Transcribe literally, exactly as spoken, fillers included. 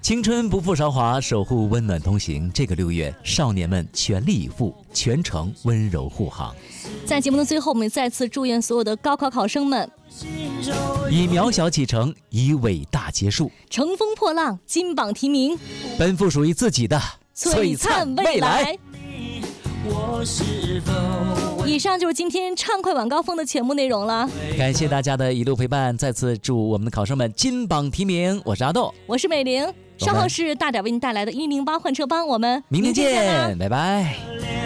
青春不负韶华，守护温暖同行。这个六月，少年们全力以赴，全程温柔护航。 在节目的最后，我们再次祝愿所有的高考考生们以渺小启程，以伟大结束， 乘风破浪，金榜题名， 奔赴属于自己的璀璨未来。以上就是今天畅快晚高峰的全部内容了， 感谢大家的一路陪伴，再次祝我们的考生们金榜题名。我是阿豆， 我是美玲，稍后是大点为您带来的一零八换车帮，我们明天见， 明天见拜拜。